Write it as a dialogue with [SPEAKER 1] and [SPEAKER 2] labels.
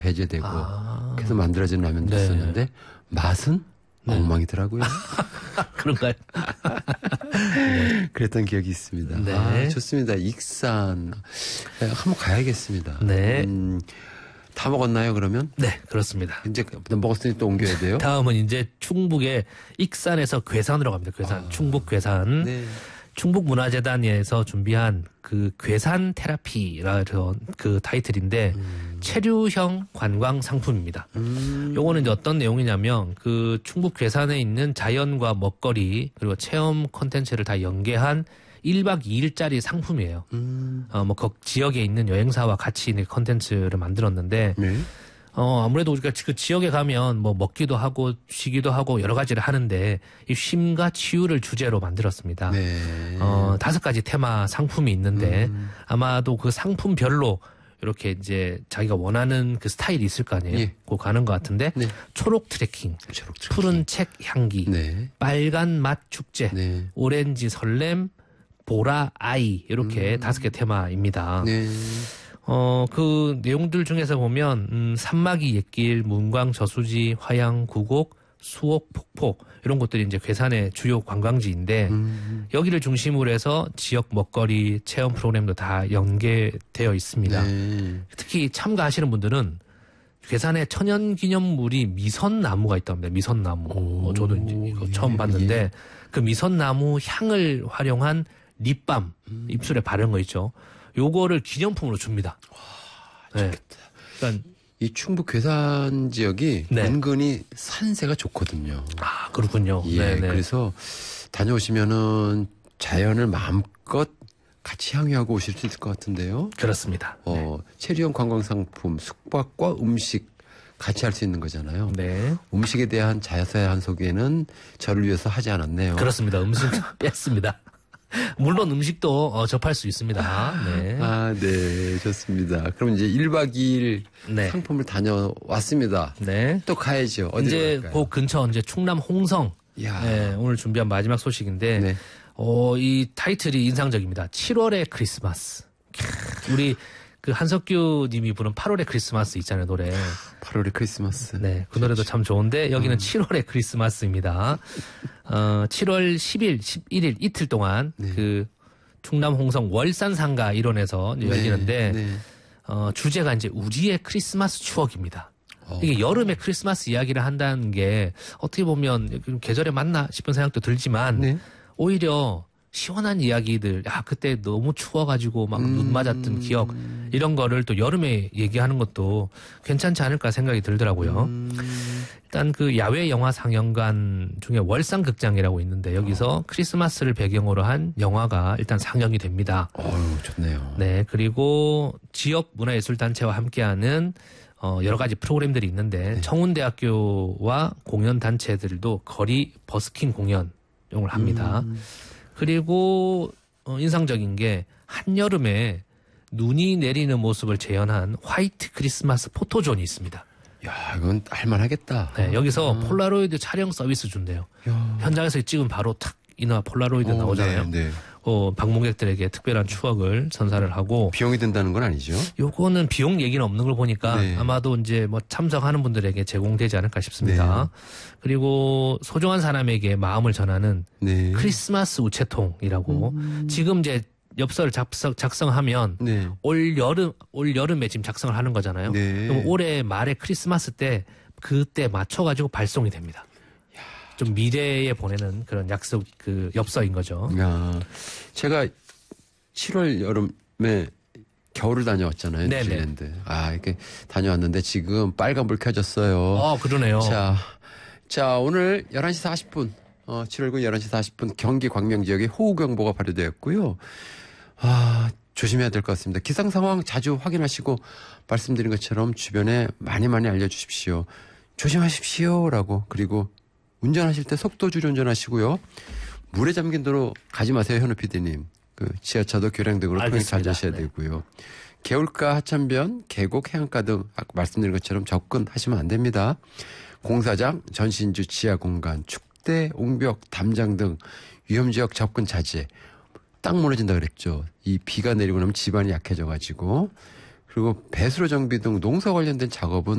[SPEAKER 1] 배제되고 그래서 만들어진 라면도
[SPEAKER 2] 네.
[SPEAKER 1] 있었는데 맛은 엉망이더라고요.
[SPEAKER 2] 그런가요?
[SPEAKER 1] 그랬던 기억이 있습니다.
[SPEAKER 2] 네.
[SPEAKER 1] 아, 좋습니다. 익산. 네, 한번 가야겠습니다.
[SPEAKER 2] 네.
[SPEAKER 1] 다 먹었나요, 그러면?
[SPEAKER 2] 네, 그렇습니다.
[SPEAKER 1] 이제 먹었으니 또 옮겨야 돼요?
[SPEAKER 2] 다음은 이제 충북의 익산에서 괴산으로 갑니다. 괴산. 충북 괴산.
[SPEAKER 1] 네.
[SPEAKER 2] 충북문화재단에서 준비한 그 괴산 테라피라는 그 타이틀인데 체류형 관광 상품입니다. 요거는 이제 어떤 내용이냐면 그 충북 괴산에 있는 자연과 먹거리 그리고 체험 콘텐츠를 다 연계한 1박 2일짜리 상품이에요. 뭐 그 지역에 있는 여행사와 같이 콘텐츠를 만들었는데
[SPEAKER 1] 네.
[SPEAKER 2] 아무래도 우리가 그 지역에 가면 뭐 먹기도 하고 쉬기도 하고 여러 가지를 하는데 이 쉼과 치유를 주제로 만들었습니다.
[SPEAKER 1] 네.
[SPEAKER 2] 5가지 테마 상품이 있는데 아마도 그 상품별로 이렇게 이제 자기가 원하는 그 스타일이 있을 거 아니에요.
[SPEAKER 1] 예.
[SPEAKER 2] 그거 가는 것 같은데
[SPEAKER 1] 네.
[SPEAKER 2] 초록 트레킹,
[SPEAKER 1] 초록 트레킹.
[SPEAKER 2] 푸른 책 향기,
[SPEAKER 1] 네.
[SPEAKER 2] 빨간 맛 축제,
[SPEAKER 1] 네.
[SPEAKER 2] 오렌지 설렘, 보라 아이 이렇게 5개 테마입니다.
[SPEAKER 1] 네.
[SPEAKER 2] 그 내용들 중에서 보면 산막이 옛길, 문광 저수지, 화양 구곡, 수옥 폭포 이런 곳들이 이제 괴산의 주요 관광지인데 여기를 중심으로 해서 지역 먹거리 체험 프로그램도 다 연계되어 있습니다.
[SPEAKER 1] 네.
[SPEAKER 2] 특히 참가하시는 분들은 괴산에 천연기념물이 미선나무가 있답니다. 미선나무. 저도 이제 이거 처음 봤는데 그 미선나무 향을 활용한 립밤 입술에 바르는 거 있죠. 요거를 기념품으로 줍니다. 네. 그러니까
[SPEAKER 1] 이 충북 괴산 지역이
[SPEAKER 2] 네.
[SPEAKER 1] 은근히 산세가 좋거든요.
[SPEAKER 2] 아 그렇군요.
[SPEAKER 1] 예,
[SPEAKER 2] 네네.
[SPEAKER 1] 그래서 다녀오시면은 자연을 마음껏 같이 향유하고 오실 수 있을 것 같은데요.
[SPEAKER 2] 그렇습니다.
[SPEAKER 1] 체류형 관광상품, 숙박과 음식 같이 할 수 있는 거잖아요.
[SPEAKER 2] 네.
[SPEAKER 1] 음식에 대한 자세한 소개는 저를 위해서 하지 않았네요.
[SPEAKER 2] 그렇습니다. 음식 뺐습니다. 물론 음식도 접할 수 있습니다. 네.
[SPEAKER 1] 아, 네. 좋습니다. 그럼 이제 1박 2일
[SPEAKER 2] 네.
[SPEAKER 1] 상품을 다녀왔습니다.
[SPEAKER 2] 네.
[SPEAKER 1] 또 가야죠. 어디로
[SPEAKER 2] 이제
[SPEAKER 1] 갈까요?
[SPEAKER 2] 그 근처 이제 충남 홍성.
[SPEAKER 1] 야.
[SPEAKER 2] 네, 오늘 준비한 마지막 소식인데
[SPEAKER 1] 네.
[SPEAKER 2] 이 타이틀이 인상적입니다. 7월의 크리스마스. 우리 그 한석규 님이 부른 8월의 크리스마스 있잖아요, 노래.
[SPEAKER 1] 8월의 크리스마스.
[SPEAKER 2] 네, 그 노래도 참 좋은데 여기는 7월의 크리스마스입니다. 7월 10일, 11일 이틀 동안 그 충남 홍성 월산 상가 일원에서 이제 열리는데
[SPEAKER 1] 네.
[SPEAKER 2] 주제가 이제 우리의 크리스마스 추억입니다. 이게 여름에 크리스마스 이야기를 한다는 게 어떻게 보면 계절에 맞나 싶은 생각도 들지만
[SPEAKER 1] 네.
[SPEAKER 2] 오히려 시원한 이야기들, 그때 너무 추워가지고 막 눈 맞았던 기억, 이런 거를 또 여름에 얘기하는 것도 괜찮지 않을까 생각이 들더라고요. 일단 그 야외 영화 상영관 중에 월상극장이라고 있는데 여기서 크리스마스를 배경으로 한 영화가 일단 상영이 됩니다.
[SPEAKER 1] 좋네요.
[SPEAKER 2] 네, 그리고 지역 문화예술단체와 함께하는 여러 가지 프로그램들이 있는데 청운대학교와 공연단체들도 거리 버스킹 공연을 합니다. 그리고 인상적인 게 한여름에 눈이 내리는 모습을 재현한 화이트 크리스마스 포토존이 있습니다.
[SPEAKER 1] 야, 이건 할만하겠다.
[SPEAKER 2] 네, 여기서 폴라로이드 촬영 서비스 준대요. 현장에서 찍으면 바로 탁 이나 폴라로이드 나오잖아요.
[SPEAKER 1] 네, 네.
[SPEAKER 2] 방문객들에게 특별한 추억을 전사를 하고.
[SPEAKER 1] 비용이 든다는 건 아니죠?
[SPEAKER 2] 요거는 비용 얘기는 없는 걸 보니까
[SPEAKER 1] 네.
[SPEAKER 2] 아마도 이제 뭐 참석하는 분들에게 제공되지 않을까 싶습니다. 그리고 소중한 사람에게 마음을 전하는
[SPEAKER 1] 네.
[SPEAKER 2] 크리스마스 우체통이라고 지금 이제 엽서를 작성하면
[SPEAKER 1] 네.
[SPEAKER 2] 올 여름에 지금 작성을 하는 거잖아요.
[SPEAKER 1] 네.
[SPEAKER 2] 그럼 올해 말에 크리스마스 때 그때 맞춰가지고 발송이 됩니다. 좀 미래에 보내는 그런 약속 그 엽서인 거죠.
[SPEAKER 1] 야, 제가 7월 여름에 겨울을 다녀왔잖아요.
[SPEAKER 2] 네네.
[SPEAKER 1] 뉴질랜드. 이렇게 다녀왔는데 지금 빨간불 켜졌어요.
[SPEAKER 2] 그러네요.
[SPEAKER 1] 자, 오늘 11시 40분, 7월 9일 11시 40분 경기 광명 지역에 호우경보가 발효되었고요. 조심해야 될 것 같습니다. 기상 상황 자주 확인하시고 말씀드린 것처럼 주변에 많이 알려주십시오. 조심하십시오라고. 그리고 운전하실 때 속도 줄여 운전하시고요. 물에 잠긴 도로 가지 마세요, 현우 PD님. 지하차도 교량 등으로 통행 잘 하셔야 되고요. 개울가, 하천변, 계곡, 해안가 등 아까 말씀드린 것처럼 접근하시면 안 됩니다. 공사장, 전신주, 지하 공간, 축대, 옹벽, 담장 등 위험지역 접근 자제. 땅 무너진다 그랬죠. 이 비가 내리고 나면 지반이 약해져가지고. 그리고 배수로 정비 등 농사 관련된 작업은